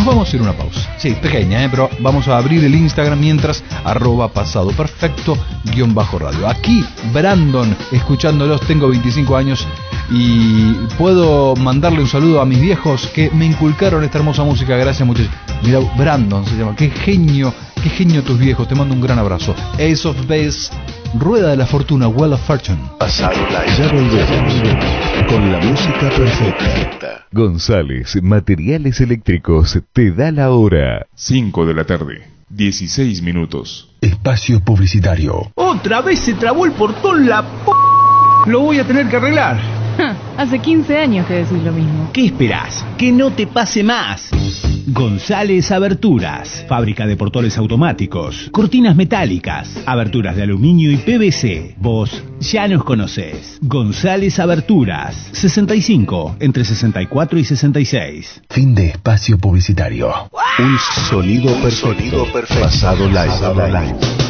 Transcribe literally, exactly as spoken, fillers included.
Nos vamos a ir a una pausa. Sí, pequeña, ¿eh? Pero vamos a abrir el Instagram mientras, arroba pasado perfecto, guión bajo radio. Aquí, Brandon, escuchándolos, tengo veinticinco años y puedo mandarle un saludo a mis viejos que me inculcaron esta hermosa música. Gracias, muchachos. Mira, Brandon se llama. Qué genio, qué genio tus viejos. Te mando un gran abrazo. Ace of Base, Rueda de la Fortuna, Wheel of Fortune. Pasado live. Ya volvemos con la música perfecta. González Materiales Eléctricos te da la hora. cinco de la tarde, dieciséis minutos. Espacio publicitario. Otra vez se trabó el portón, la p... Lo voy a tener que arreglar. Hace quince años que decís lo mismo. ¿Qué esperás? Que no te pase más. González Aberturas, fábrica de portones automáticos, cortinas metálicas, aberturas de aluminio y P V C. Vos ya nos conocés. González Aberturas, sesenta y cinco, entre sesenta y cuatro y sesenta y seis. Fin de espacio publicitario. Un sonido perfecto. Pasado live.